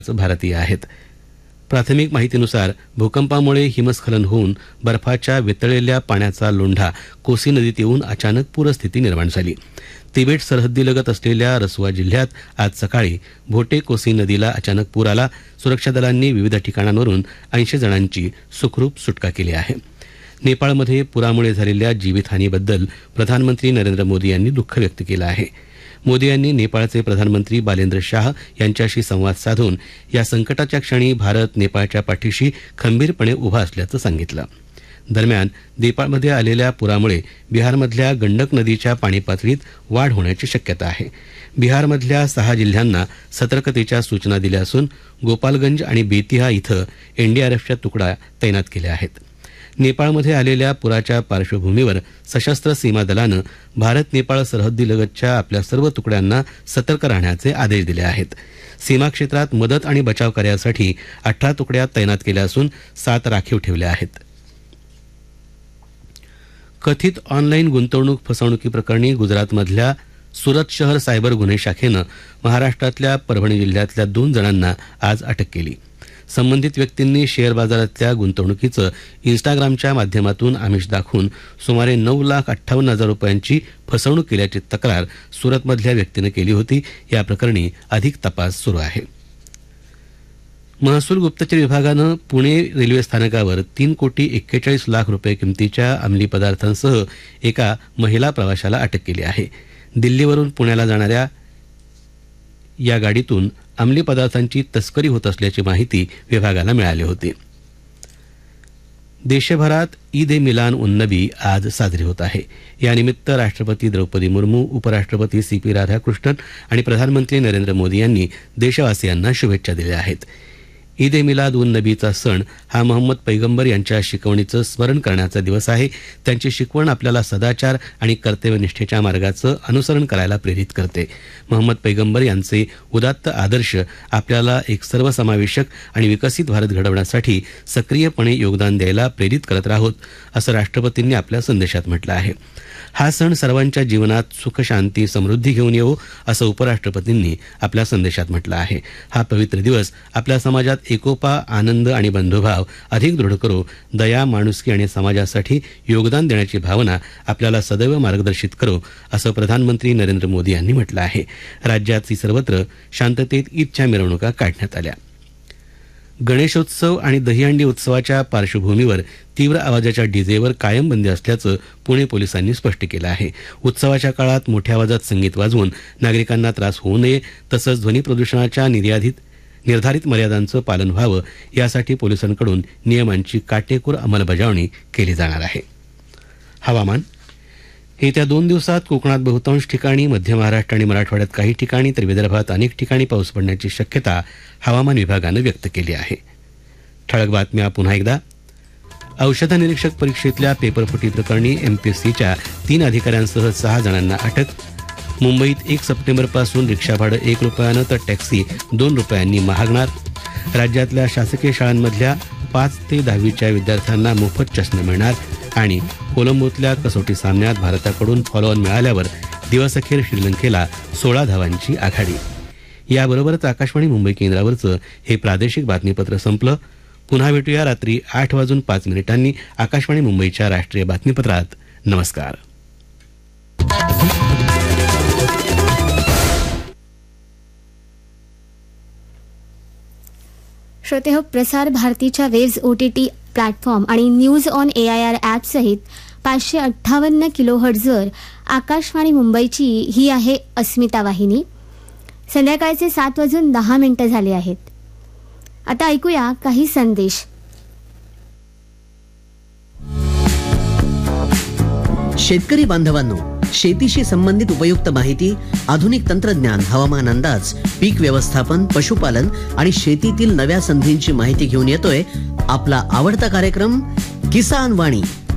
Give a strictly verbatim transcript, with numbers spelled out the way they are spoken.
भारतीय आहेत. प्राथमिक माहितीनुसार भूकंपामुळे हिमस्खलन होऊन बर्फाच्या वितळलेल्या पाण्याचा लोंढा कोसी नदीत येऊन अचानक पूरस्थिती निर्माण झाली. तिबेट सरहद्दीलगत असलेल्या रसुआ जिल्ह्यात आज सकाळी भोटे कोसी नदीला अचानक पूर आला. सुरक्षा दलांनी विविध ठिकाणांवरून ऐंशी जणांची सुखरूप सुटका केली आहे. नेपाळमध्ये पुरामुळे झालेल्या जीवितहानीबद्दल प्रधानमंत्री नरेंद्र मोदी यांनी दुःख व्यक्त केलं आहे. मोदी यांनी नेपाळचे प्रधानमंत्री बालेंद्र शाह यांच्याशी संवाद साधून या संकटाच्या क्षणी भारत नेपाळच्या पाठीशी खंबीरपणे उभा असल्याचं सांगितलं. दरम्यान नेपाळमध्ये आलेल्या पुरामुळे बिहारमधल्या गंडक नदीच्या पाणी पातळीत वाढ होण्याची शक्यता आहे. बिहारमधल्या सहा जिल्ह्यांना सतर्कतेच्या सूचना दिल्या असून गोपालगंज आणि बेतिहा इथं एनडीआरएफच्या तुकड्या तैनात केल्या आहेत. नेपाळमध्ये आलेल्या पुराच्या पार्श्वभूमीवर सशस्त्र सीमा दलानं भारत नेपाळ सरहद्दीलगतच्या आपल्या सर्व तुकड्यांना सतर्क राहण्याचे आदेश दिले आहेत. सीमा क्षेत्रात मदत आणि बचाव कार्यासाठी अठरा तुकड्या तैनात केल्या असून सात राखीव ठेवल्या आहेत. कथित ऑनलाईन गुंतवणूक फसवणुकीप्रकरणी गुजरातमधल्या सुरत शहर सायबर गुन्हे शाखेनं महाराष्ट्रातल्या परभणी जिल्ह्यातल्या दोन जणांना आज अटक केली. संबंधित व्यक्तींनी शेअर बाजारातल्या गुंतवणुकीचं इन्स्टाग्रामच्या माध्यमातून आमिष दाखवून सुमारे नऊ लाख अठ्ठावन्न हजार रुपयांची फसवणूक केल्याची तक्रार सुरतमधल्या व्यक्तीनं केली होती. या प्रकरणी अधिक तपास सुरू आहे. महसूल गुप्तचर विभागानं पुणे रेल्वे स्थानकावर तीन कोटी एक्केचाळीस लाख रुपये किमतीच्या अंमली पदार्थांसह एका महिला प्रवाशाला अटक केली आहे. दिल्लीवरून पुण्याला जाणाऱ्या या गाडीतून अंमली पदार्थांची तस्करी होत असल्याची माहिती विभागाला मिळाली होती. देशभरात ईद ए मिलान उन नबी आज साजरी होत आहे. यानिमित्त राष्ट्रपती द्रौपदी मुर्मू, उपराष्ट्रपती सी पी राधाकृष्णन आणि प्रधानमंत्री नरेंद्र मोदी यांनी देशवासियांना शुभेच्छा दिल्या आहेत. ईद ए मिलाद उन नबीचा सण हा मोहम्मद पैगंबर यांच्या शिकवणीचं स्मरण करण्याचा दिवस आहे. त्यांची शिकवण आपल्याला सदाचार आणि कर्तव्यनिष्ठेच्या मार्गाचं अनुसरण करायला प्रेरित करते. मोहम्मद पैगंबर यांचे उदात्त आदर्श आपल्याला एक सर्वसमावेशक आणि विकसित भारत घडवण्यासाठी सक्रियपणे योगदान द्यायला प्रेरित करत राहोत, असं राष्ट्रपतींनी आपल्या संदेशात म्हटलं आहे. हा सण सर्वांच्या जीवनात सुख, शांती, समृद्धी घेऊन येवो, असं उपराष्ट्रपतींनी आपल्या संदेशात म्हटलं आहे. हा पवित्र दिवस आपल्या समाजात एकोपा, आनंद आणि बंधुभाव अधिक दृढ करो, दया, माणुसकी आणि समाजासाठी योगदान देण्याची भावना आपल्याला सदैव मार्गदर्शित करो, असं प्रधानमंत्री नरेंद्र मोदी यांनी म्हटलं आहे. राज्यात सर्वत्र शांततेत ईदच्या मिरवणुका काढण्यात आल्या. गणेशोत्सव आणि दहीहंडी उत्सवाच्या पार्श्वभूमीवर तीव्र आवाजाच्या डीजेवर कायम बंदी असल्याचं पुणे पोलिसांनी स्पष्ट केलं आहे. उत्सवाच्या काळात मोठ्या आवाजात संगीत वाजवून नागरिकांना त्रास होऊ नये, तसंच ध्वनी प्रदूषणाच्या निर्याधित निर्धारित मर्यादांचं पालन व्हावं, यासाठी पोलिसांकडून नियमांची काटेकोर अंमलबजावणी केली जाणार आहे. हवामान. येत्या दोन दिवसात कोकणात बहुतांश ठिकाणी, मध्य महाराष्ट्र आणि मराठवाड्यात काही ठिकाणी तर विदर्भात अनेक ठिकाणी पाऊस पडण्याची शक्यता हवामान विभागानं व्यक्त केली आहे. ठळक बातम्या पुन्हा एकदा. औषध निरीक्षक परीक्षेतल्या पेपरफुटी प्रकरणी एमपीएससीच्या तीन अधिकाऱ्यांसह सहा जणांना अटक. मुंबईत एक सप्टेंबरपासून रिक्षा भाडं एक रुपयानं तर टॅक्सी दोन रुपयांनी महागणार. राज्यातल्या शासकीय शाळांमधल्या पाच ते दहावीच्या विद्यार्थ्यांना मोफत चष्मे मिळणार. आणि कोलंबोतल्या कसोटी सामन्यात भारताकडून फॉलोऑन मिळाल्यावर दिवसअखेर श्रीलंकेला सोळा धावांची आघाडी. याबरोबरच आकाशवाणी मुंबई केंद्रावरचं हे प्रादेशिक बातमीपत्र संपलं. पुन्हा भेटूया रात्री आठ वाजून पाच मिनिटांनी आकाशवाणी मुंबईच्या राष्ट्रीय बातमीपत्रात. नमस्कार. श्रोते हो, प्रसार भारतीच्या वेव्ज ओटीटी प्लॅटफॉर्म आणि news on A I R app सहित पाचशे अठ्ठावन्न किलो हर्ट्झवर आकाशवाणी मुंबईची ही आहे अस्मिता वाहिनी. संध्याकाळचे सात वाजून दहा मिनिटं झाले आहेत. आता ऐकूया काही संदेश. शेतकरी बांधवांनो, शेतीशी संबंधित उपयुक्त माहिती, आधुनिक तंत्रज्ञान, हवामान अंदाज, पीक व्यवस्थापन, पशुपालन आणि शेतीतील नव्या संधींची माहिती घेऊन येतोय आपला आवडता कार्यक्रम किसान वाणी.